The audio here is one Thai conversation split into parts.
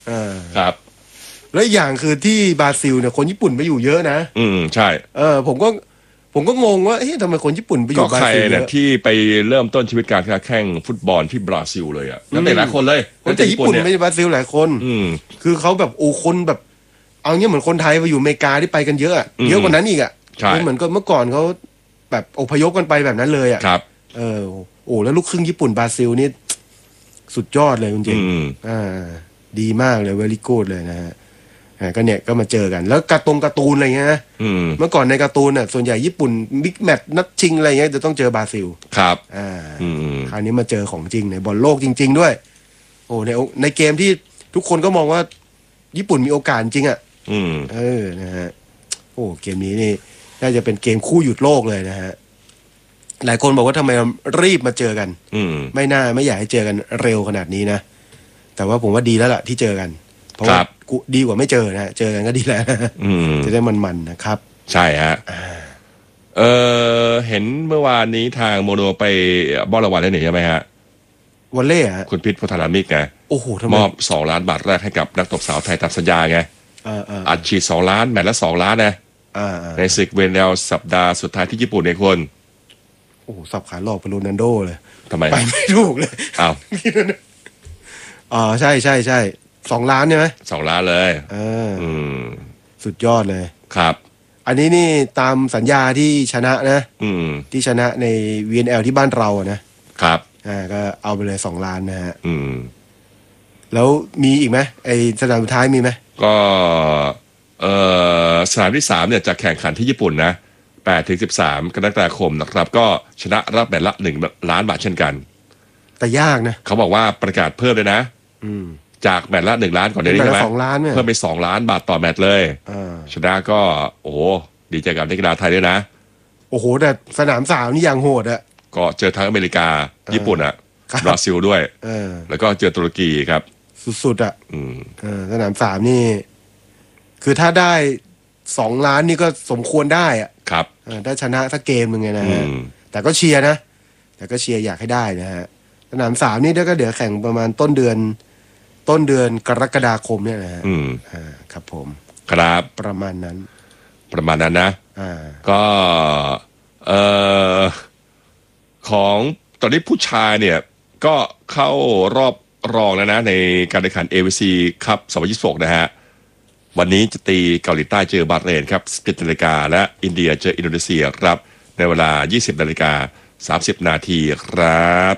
ครับแล้วอย่างคือที่บราซิลเนี่ยคนญี่ปุ่นไปอยู่เยอะนะใช่ผมก็งงว่าเอ๊ะทำไมคนญี่ปุ่นไปอยู่บราก็ใครซิลเยอะเนี่ยที่ไปเริ่มต้นชีวิตการค้าแข่งฟุตบอลที่บราซิลเลยอ่ะนักเตะหลายคนเลยคนแต่ญี่ปุ่นไม่ใช่บราซิลหลายคนคือเขาแบบโอ้คนแบบเอาเงี้ยเหมือนคนไทยไปอยู่อเมริกาที่ไปกันเยอะเยอะกว่านั้นอีกอ่ะเหมือนกับเมื่อก่อนเขาแบบอพยพกันไปแบบนั้นเลยอ่ะครับโอ้แล้วลูกครึ่งญี่ปุ่นบราซิลนี่สุดยอดเลยจริงๆดีมากเลยเวลิกูดเลยนะฮะก็เนี่ยก็มาเจอกันแล้วการ์ตูนอะไรเงี้ยนะเมื่อก่อนในการ์ตูนน่ะส่วนใหญ่ญี่ปุ่นบิ๊กแมตช์นัดชิงอะไรเงี้ยจะต้องเจอบราซิลครับคราวนี้มาเจอของจริงในบอลโลกจริงๆด้วยโอ้ในเกมที่ทุกคนก็มองว่าญี่ปุ่นมีโอกาสจริงอ่ะนะฮะโอ้เกมนี้นี่น่าจะเป็นเกมคู่หยุดโลกเลยนะฮะหลายคนบอกว่าทำไมรีบมาเจอกันไม่อยากให้เจอกันเร็วขนาดนี้นะแต่ว่าผมว่าดีแล้วล่ะที่เจอกันเพราะว่าดีกว่าไม่เจอนะเจอกันก็ดีแล้วจะได้มันๆนะครับใช่ฮะเห็นเมื่อวานนี้ทางโมโนไปมอบรางวัลได้หนึ่งใช่ไหมฮะวอลเล่ฮะคุณพิษพุทธารามิกไงโอ้โหมอบ2 ล้านบาทแรกให้กับนักตบสาวไทยตามสัญญาไงอัดฉีด2 ล้านแมตช์ละ2 ล้านนะในศึกเวนแนลสัปดาห์สุดท้ายที่ญี่ปุ่นในคนโอ้สับขาหลอกไปโรนัลโดเลยทำไมไปไม่ถูกเลยอ้าวใช่2 ล้านใช่ไหม 2 ล้านเลยสุดยอดเลยครับอันนี้นี่ตามสัญญาที่ชนะนะที่ชนะใน VNL ที่บ้านเราอะนะครับก็เอาไปเลย2 ล้านนะฮะแล้วมีอีกไหมไอสนามสุดท้ายมีไหมก็สนามที่3เนี่ยจะแข่งขันที่ญี่ปุ่นนะ8-13 กรกฎาคมนะครับก็ชนะรับแมตช์ละ1 ล้านบาทเช่นกันแต่ยากนะเขาบอกว่าประกาศเพิ่มเลยนะจากแมตช์ละ1 ล้านก่อนเดี๋ยวนี้ใช่ไหม 2 ล้านเพิ่มไป2 ล้านบาทต่อแมตช์เลยชนะก็โอ้โหดีใจกับนักกีฬาไทยด้วยนะโอ้โหแต่สนามสาวนี่อย่างโหดอะก็เจอทั้งอเมริกาญี่ปุ่นอะบราซิลด้วยแล้วก็เจอตุรกีครับสุดๆอะสนามสามนี่คือถ้าได้2 ล้านนี่ก็สมควรได้อะครับได้ชนะสักเกมหนึ่งไงนะฮะแต่ก็เชียร์นะแต่ก็เชียร์อยากให้ได้นะฮะสนามสามนี่ก็เดี๋ยวแข่งประมาณต้นเดือนกรกฎาคมเนี่ยนะฮะครับผมครับประมาณนั้นนะก็ของตอนนี้ผู้ชายเนี่ยก็เข้ารอบรองแล้วนะในการแข่งขัน AFC ครับ2026นะฮะวันนี้จะตีเกาหลีใต้เจอบาห์เรนครับ17 นาฬิกาและอินเดียเจออินโดนีเซียครับในเวลา 20 นาฬิกา 30 นาทีครับ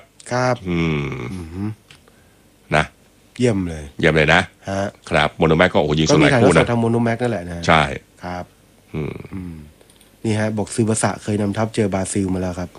นะเยี่ยมเลยนะครับโมโนแม็กก็โอ้ยิงสไลด์คู่นะทางโมโนแม็กนั่นแหละนะใช่ครับนี่ฮะบอกซึบาสะเคยนำทัพเจอบราซิลมาแล้วครับ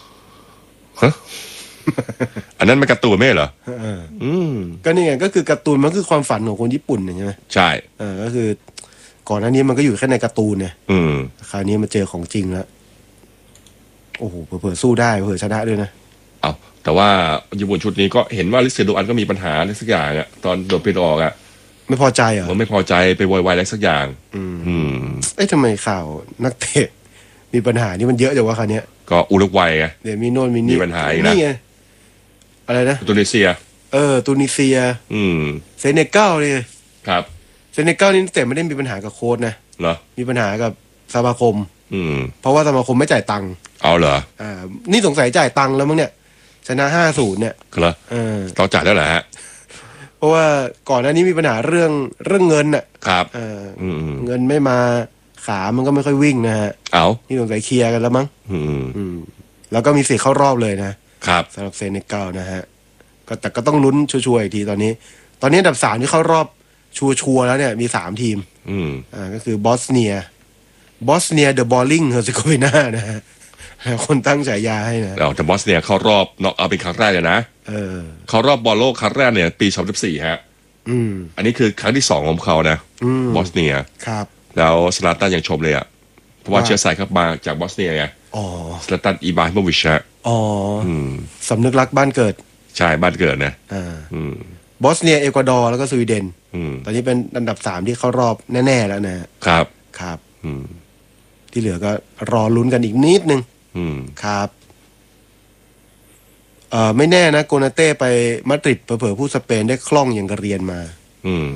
อันนั้นมันการ์ตูนไม่เหรอก็นี่ไงก็คือการ์ตูนมันคือความฝันของคนญี่ปุ่นใช่ไหมใช่ก็คือก่อนหน้านี้มันก็อยู่แค่ในการ์ตูนเนี่ยคราวนี้มาเจอของจริงแล้วโอ้โหเผื่อสู้ได้เผื่อชนะด้วยนะเอาแต่ว่าญี่ปุ่นชุดนี้ก็เห็นว่าลิเซโดอันก็มีปัญหาอะไรสักอย่างอะตอนโดนปิดออกอะไม่พอใจเหรอมันไม่พอใจไปโวยวายอะไรสักอย่างทำไมข่าวนักเตะมีปัญหานี่มันเยอะจังวะคราวนี้ก็อุรุกวัยไงเดี๋ยวมีโน่นมีปัญหาอีกนะนี่ไงอะไรนะตุนิเซียตุนิเซียเซเนกัลเลยครับเซเนกัลนี่แต่ไม่ได้มีปัญหากับโค้ชนะเหรอมีปัญหากับสมาคมเพราะว่าสมาคมไม่จ่ายตังค์เอาเหรอนี่สงสัยจ่ายตังค์แล้วมั้งเนี่ยชนะ5-0เนี่ยเหรอต้องจ่ายแล้วเหรอฮะเพราะว่าก่อนหน้านี้มีปัญหาเรื่องเงินน่ะครับเงินไม่มาขามันก็ไม่ค่อยวิ่งนะฮะนี่สงสัยเคลียร์กันแล้วมั้งแล้วก็มีสิทธิ์เข้ารอบเลยนะครับสำหรับเซเนกัลนะฮะแต่ก็ต้องลุ้นชัวร์ๆอีกทีตอนนี้อันดับ3ที่เข้ารอบชัวร์แล้วเนี่ยมี3ทีมก็คือบอสเนียเดอะบอลลิงเฮอร์เซโกวีนานะฮะคนตั้งฉายาให้นะแต่บอสเนียเข้ารอบน็อกเอาเป็นครั้งแรกเลยนะเข้ารอบบอลโลกครั้งแรกเนี่ยปี2014ฮะอันนี้คือครั้งที่2ของเขานะบอสเนียครับแล้วสลาตันยังชมเลยอ่ะเพราะว่าเชื้อสายครับมาจากบอสเนียไงสลาตันอิบราฮิโมวิชฮะสำนึกรักบ้านเกิดใช่บ้านเกิดนะบอสเนียเอกวาดอร์แล้วก็สวีเดนตอนนี้เป็นอันดับ3ที่เข้ารอบแน่ๆแล้วนะครับที่เหลือก็รอลุ้นกันอีกนิดนึงครับไม่แน่นะโกนาเต้ไปมาดริดเผลอๆผู้สเปนได้คล่องอย่างกระเรียนมา